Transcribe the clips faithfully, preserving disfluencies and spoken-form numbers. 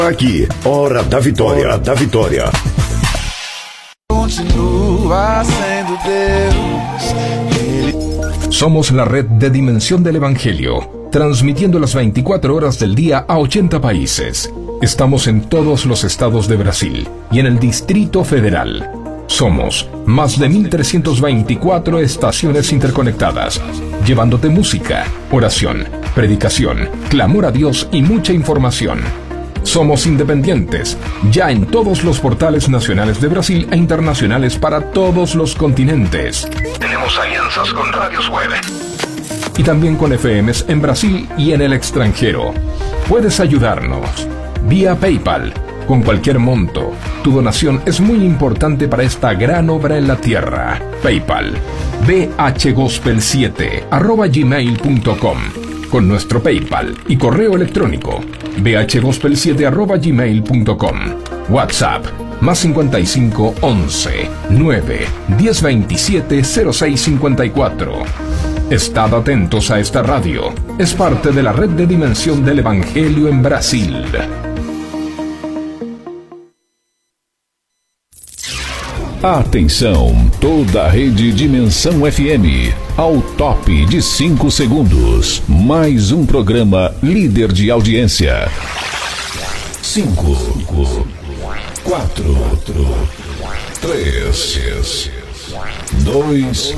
Aqui, Hora da Vitória, Hora da Vitória. Continúa sendo Deus. Ele... Somos la red de Dimensión del Evangelio, transmitiendo las veinticuatro horas del día a ochenta países. Estamos en todos los estados de Brasil y en el Distrito Federal. Somos más de mil trescientas veinticuatro estaciones interconectadas, llevándote música, oración, predicación, clamor a Dios y mucha información. Somos independientes, ya en todos los portales nacionales de Brasil e internacionales para todos los continentes. Tenemos alianzas con radios web y también con F Ms en Brasil y en el extranjero. Puedes ayudarnos vía PayPal, con cualquier monto. Tu donación es muy importante para esta gran obra en la tierra. PayPal, b h gospel siete arroba gmail punto com. Con nuestro PayPal y correo electrónico b h gospel siete arroba gmail punto com. WhatsApp más cincuenta y cinco once nueve diez veintisiete cero seis cincuenta y cuatro. Estad atentos a esta radio. Es parte de la red de Dimensión del Evangelio en Brasil. Atenção, toda a rede Dimensão F M, ao top de cinco segundos. Mais um programa líder de audiência. cinco, quatro, três, dois,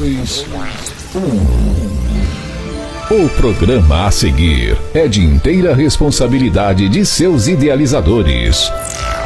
um. O programa a seguir é de inteira responsabilidade de seus idealizadores.